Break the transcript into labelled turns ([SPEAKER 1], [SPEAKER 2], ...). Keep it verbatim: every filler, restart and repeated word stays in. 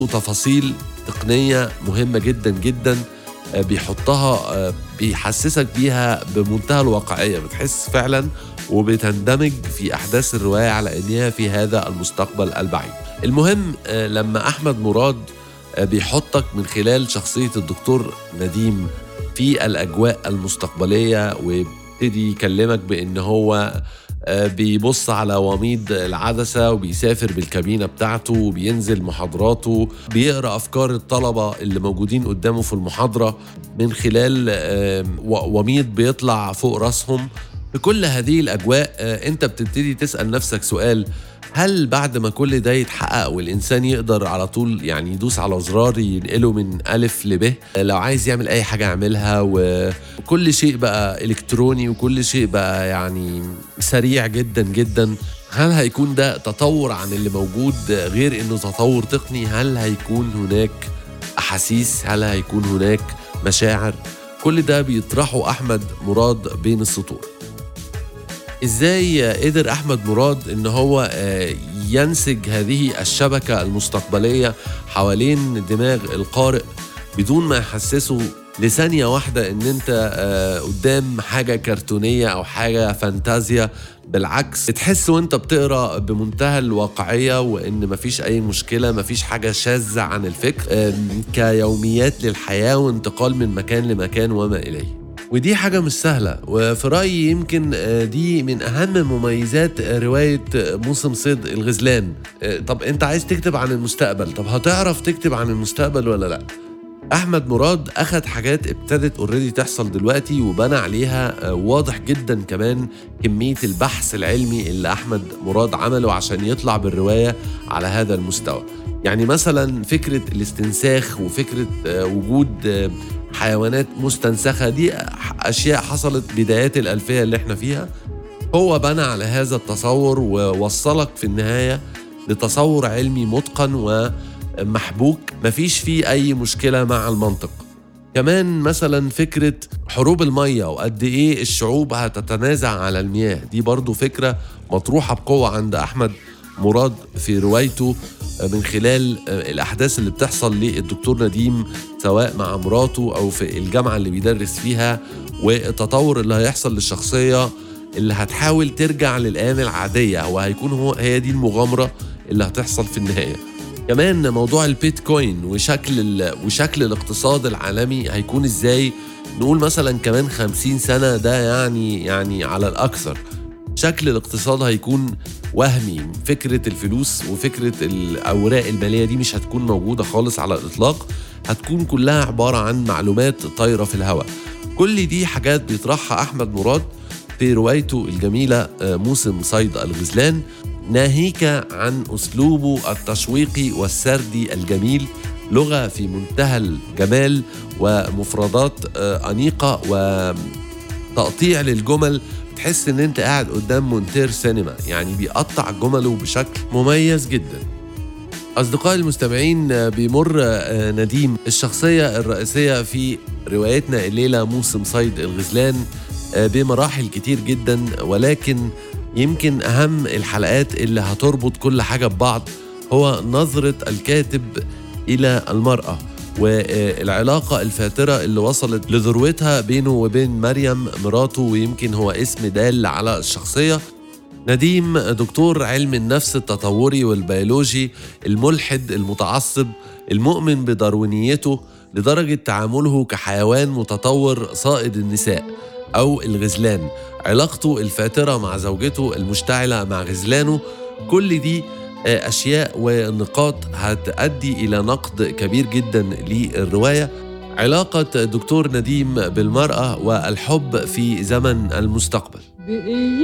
[SPEAKER 1] وتفاصيل تقنية مهمة جدا جدا بيحطها، بيحسسك بيها بمنتهى الواقعية، بتحس فعلا وبتندمج في أحداث الرواية على أنها في هذا المستقبل البعيد. المهم لما أحمد مراد بيحطك من خلال شخصية الدكتور نديم في الأجواء المستقبلية، ويبتدي يكلمك بأن هو بيبص على وميض العدسة وبيسافر بالكابينة بتاعته وبينزل محاضراته، بيقرأ أفكار الطلبة اللي موجودين قدامه في المحاضرة من خلال وميض بيطلع فوق راسهم. بكل هذه الأجواء أنت بتبتدي تسأل نفسك سؤال: هل بعد ما كل ده يتحقق والإنسان يقدر على طول يعني يدوس على زرار ينقله من ألف لب، لو عايز يعمل أي حاجة يعملها وكل شيء بقى إلكتروني وكل شيء بقى يعني سريع جدا جدا، هل هيكون ده تطور عن اللي موجود غير إنه تطور تقني؟ هل هيكون هناك أحاسيس؟ هل هيكون هناك مشاعر؟ كل ده بيطرحه أحمد مراد بين السطور. إزاي قدر أحمد مراد إن هو ينسج هذه الشبكة المستقبلية حوالين دماغ القارئ بدون ما يحسسه لثانية واحدة إن أنت قدام حاجة كرتونية أو حاجة فانتازيا؟ بالعكس، تحس وأنت بتقرأ بمنتهى الواقعية وإن مفيش أي مشكلة، مفيش حاجة شاذة عن الفكر، كيوميات للحياة وانتقال من مكان لمكان وما إليه. ودي حاجة مش سهلة، وفي رأيي يمكن دي من أهم مميزات رواية موسم صيد الغزلان. طب أنت عايز تكتب عن المستقبل، طب هتعرف تكتب عن المستقبل ولا لأ؟ أحمد مراد أخد حاجات ابتدت اوريدي تحصل دلوقتي وبنى عليها. واضح جدا كمان كمية البحث العلمي اللي أحمد مراد عمله عشان يطلع بالرواية على هذا المستوى. يعني مثلا فكرة الاستنساخ وفكرة وجود حيوانات مستنسخة، دي أشياء حصلت بدايات الألفية اللي احنا فيها. هو بنى على هذا التصور ووصلك في النهاية لتصور علمي متقن ومحبوك مفيش فيه أي مشكلة مع المنطق. كمان مثلا فكرة حروب المية وقد إيه الشعوب هتتنازع على المياه، دي برضو فكرة مطروحة بقوة عند أحمد مراد في روايته من خلال الأحداث اللي بتحصل للدكتور نديم سواء مع مراته أو في الجامعة اللي بيدرس فيها، والتطور اللي هيحصل للشخصية اللي هتحاول ترجع للأيام العادية، وهيكون هو هي دي المغامرة اللي هتحصل في النهاية. كمان موضوع البيتكوين وشكل وشكل الاقتصاد العالمي هيكون إزاي، نقول مثلا كمان خمسين سنة، ده يعني يعني على الأكثر شكل الاقتصاد هيكون وهمي. فكرة الفلوس وفكرة الأوراق المالية دي مش هتكون موجودة خالص على الإطلاق، هتكون كلها عبارة عن معلومات طايرة في الهواء. كل دي حاجات بيطرحها أحمد مراد في روايته الجميلة موسم صيد الغزلان، ناهيك عن أسلوبه التشويقي والسردي الجميل، لغة في منتهى الجمال ومفردات أنيقة وتقطيع للجمل، تحس ان انت قاعد قدام مونتير سينما، يعني بيقطع جمله بشكل مميز جدا. أصدقائي المستمعين، بيمر نديم الشخصية الرئيسية في روايتنا الليلة موسم صيد الغزلان بمراحل كتير جدا، ولكن يمكن أهم الحلقات اللي هتربط كل حاجة ببعض هو نظرة الكاتب إلى المرأة والعلاقة الفاترة اللي وصلت لذروتها بينه وبين مريم مراته، ويمكن هو اسم دال على الشخصية. نديم دكتور علم النفس التطوري والبيولوجي الملحد المتعصب المؤمن بداروينيته لدرجة تعامله كحيوان متطور صائد النساء أو الغزلان، علاقته الفاترة مع زوجته المشتعلة مع غزلانه، كل دي أشياء ونقاط هتؤدي إلى نقد كبير جدا للرواية. علاقة دكتور نديم بالمرأة والحب في زمن المستقبل.